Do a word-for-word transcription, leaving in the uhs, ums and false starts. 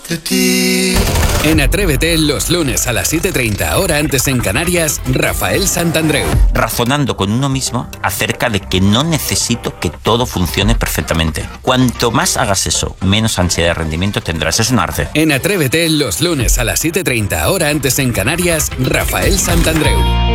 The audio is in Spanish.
de ti. En Atrévete, los lunes a las siete y treinta, hora antes en Canarias, Rafael Santandreu. Razonando con uno mismo acerca de que no necesito que todo funcione perfectamente. Cuanto más hagas eso, menos ansiedad de rendimiento tendrás. Es un arte. En Atrévete, los lunes a las siete y treinta, hora antes en Canarias, Rafael Santandreu.